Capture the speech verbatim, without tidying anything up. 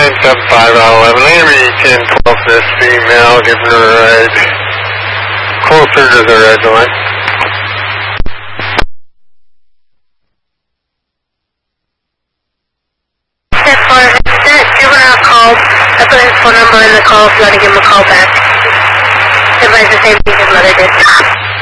nine seven five eleven. Amy ten twelve, this female, giving her a ride closer to the red line. ten four, that juvenile called. I put his phone number in the call if you want to give him a call back. Everybody's the same thing his mother did.